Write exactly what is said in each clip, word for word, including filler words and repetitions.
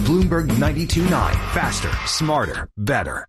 Bloomberg ninety-two point nine. Faster, smarter, better.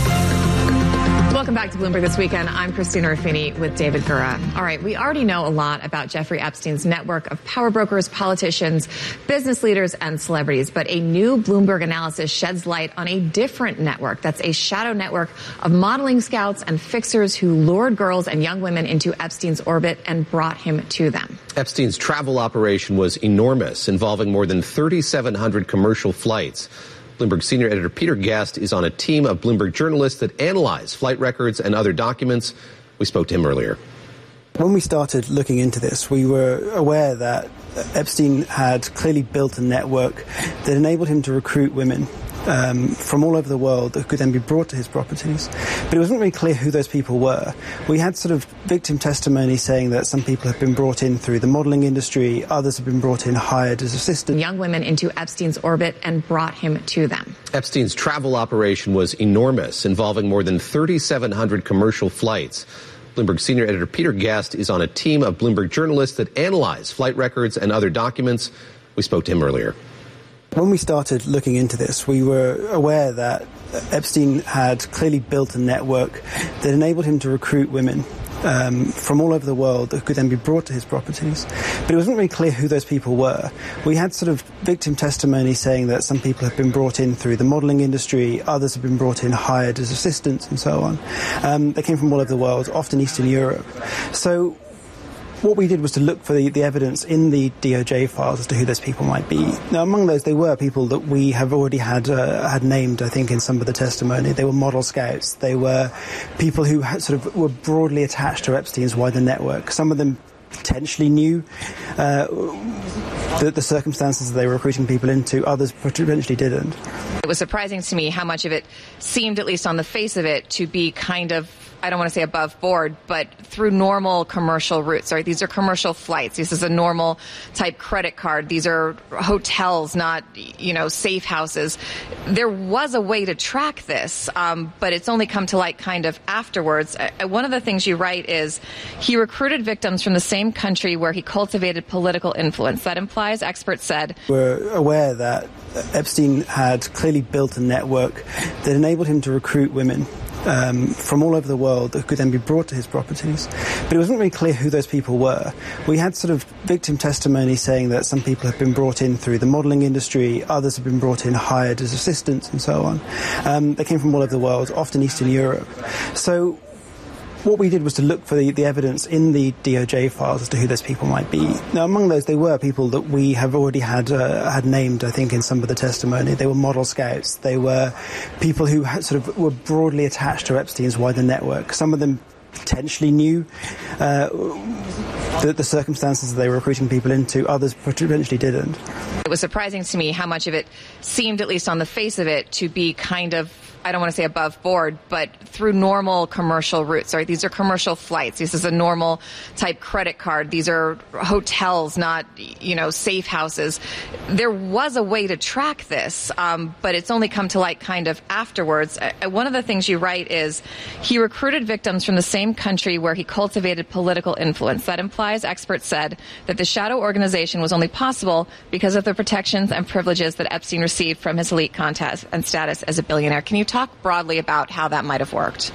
Welcome back to Bloomberg This Weekend. I'm Christina Ruffini with David Gura. All right, we already know a lot about Jeffrey Epstein's network of power brokers, politicians, business leaders, and celebrities. But a new Bloomberg analysis sheds light on a different network. That's a shadow network of modeling scouts and fixers who lured girls and young women into Epstein's orbit and brought him to them. Epstein's travel operation was enormous, involving more than thirty-seven hundred commercial flights. Bloomberg senior editor Peter Gast is on a team of Bloomberg journalists that analyze flight records and other documents. We spoke to him earlier. When we started looking into this, we were aware that Epstein had clearly built a network that enabled him to recruit women um, from all over the world that could then be brought to his properties. But it wasn't really clear who those people were. We had sort of victim testimony saying that some people have been brought in through the modeling industry, others have been brought in hired as assistants. Young women into Epstein's orbit and brought him to them. Epstein's travel operation was enormous, involving more than thirty-seven hundred commercial flights. Bloomberg senior editor Peter Gast is on a team of Bloomberg journalists that analyze flight records and other documents. We spoke to him earlier. When we started looking into this, we were aware that Epstein had clearly built a network that enabled him to recruit women um, from all over the world that could then be brought to his properties. But it wasn't really clear who those people were. We had sort of victim testimony saying that some people have been brought in through the modeling industry, others have been brought in hired as assistants and so on. Um, they came from all over the world, often Eastern Europe. So what we did was to look for the, the evidence in the D O J files as to who those people might be. Now, among those, they were people that we have already had uh, had named, I think, in some of the testimony. They were model scouts. They were people who had sort of were broadly attached to Epstein's wider network. Some of them potentially knew uh, the, the circumstances that they were recruiting people into. Others potentially didn't. It was surprising to me how much of it seemed, at least on the face of it, to be kind of, I don't want to say above board, but through normal commercial routes, right? These are commercial flights. This is a normal type credit card. These are hotels, not, you know, safe houses. There was a way to track this, um, but it's only come to light kind of afterwards. Uh, one of the things you write is he recruited victims from the same country where he cultivated political influence. That implies, experts said, we're aware that Epstein had clearly built a network that enabled him to recruit women Um, from all over the world that could then be brought to his properties. But it wasn't really clear who those people were. We had sort of victim testimony saying that some people have been brought in through the modeling industry, others have been brought in hired as assistants and so on. Um, they came from all over the world, often Eastern Europe. So what we did was to look for the, the evidence in the D O J files as to who those people might be. Now, among those, they were people that we have already had uh, had named, I think, in some of the testimony. They were model scouts. They were people who had sort of were broadly attached to Epstein's wider network. Some of them potentially knew uh, the, the circumstances that they were recruiting people into. Others potentially didn't. It was surprising to me how much of it seemed, at least on the face of it, to be kind of, I don't want to say above board, but through normal commercial routes, right? These are commercial flights. This is a normal type credit card. These are hotels, not, you know, safe houses. There was a way to track this, um, but it's only come to light kind of afterwards. Uh, one of the things you write is he recruited victims from the same country where he cultivated political influence. That implies, experts said, that the shadow organization was only possible because of the protections and privileges that Epstein received from his elite contest and status as a billionaire. Can you talk broadly about how that might have worked?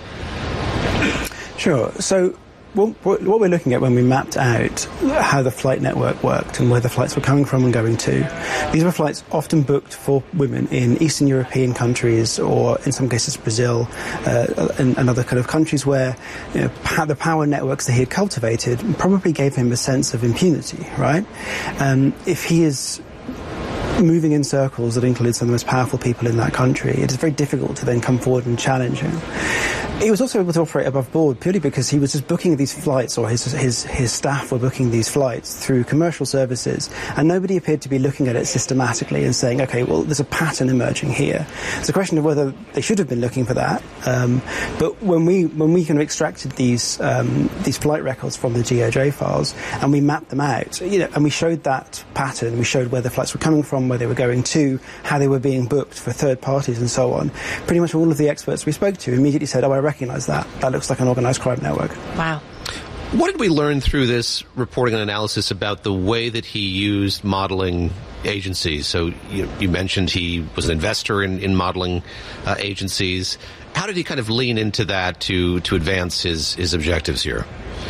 Sure. So what, what we're looking at when we mapped out how the flight network worked and where the flights were coming from and going to, these were flights often booked for women in Eastern European countries or in some cases Brazil uh, and, and other kind of countries where, you know, pa- the power networks that he had cultivated probably gave him a sense of impunity, right? Um, if he is moving in circles that include some of the most powerful people in that country, it is very difficult to then come forward and challenge him. He was also able to operate above board purely because he was just booking these flights, or his his his staff were booking these flights through commercial services, and nobody appeared to be looking at it systematically and saying, okay, well, there's a pattern emerging here. It's a question of whether they should have been looking for that. Um, but when we when we kind of extracted these um, these flight records from the D O J files and we mapped them out, you know, and we showed that pattern, we showed where the flights were coming from, where they were going to, how they were being booked for third parties and so on. Pretty much all of the experts we spoke to immediately said, oh, I recognise that. That looks like an organised crime network. Wow. What did we learn through this reporting and analysis about the way that he used modeling agencies. So you, you mentioned he was an investor in, in modeling uh, agencies. How did he kind of lean into that to, to advance his, his objectives here?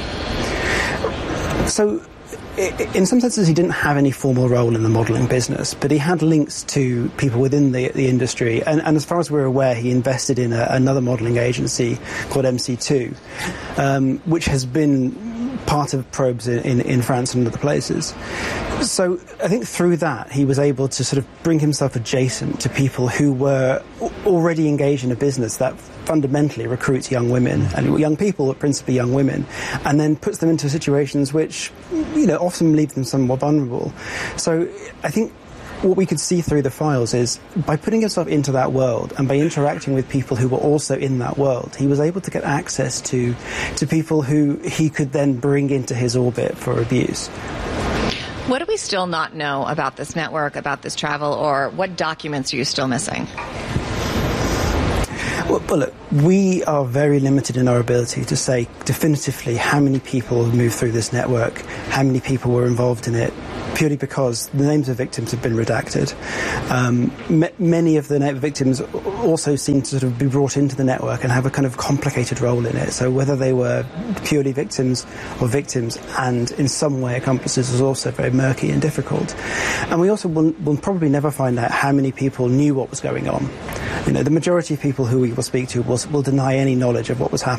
So, in some senses, he didn't have any formal role in the modelling business, but he had links to people within the, the industry. And, and as far as we're aware, he invested in a, another modelling agency called M C two, um, which has been part of probes in, in, in France and other places. So I think through that, he was able to sort of bring himself adjacent to people who were already engaged in a business that fundamentally recruits young women and young people, but principally young women, and then puts them into situations which, you know, often leave them somewhat vulnerable. So I think what we could see through the files is by putting himself into that world and by interacting with people who were also in that world, he was able to get access to to people who he could then bring into his orbit for abuse. What do we still not know about this network, about this travel, or what documents are you still missing? Well, well, look, we are very limited in our ability to say definitively how many people moved through this network, how many people were involved in it, purely because the names of victims have been redacted. Um, m- many of the na- victims also seem to sort of be brought into the network and have a kind of complicated role in it. So whether they were purely victims or victims and in some way accomplices was also very murky and difficult. And we also will, will probably never find out how many people knew what was going on. You know, the majority of people who we will speak to will, will deny any knowledge of what was happening.